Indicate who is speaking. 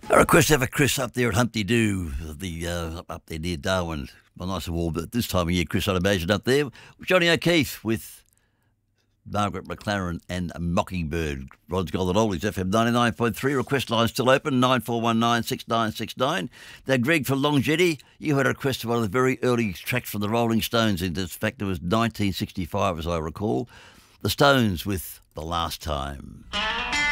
Speaker 1: A request to have a Chris up there at Humpty Doo, up there near Darwin. Well, nice and warm, but this time of year, Chris, I'd imagine up there. Johnny O'Keefe with Margaret McLaren and Mockingbird. Rod's Golden Oldies, FM 99.3. Request line still open, 94196969. Now, Greg from Long Jetty, you had a request to one of the very early tracks from the Rolling Stones. In fact, it was 1965, as I recall. The Stones with The Last Time.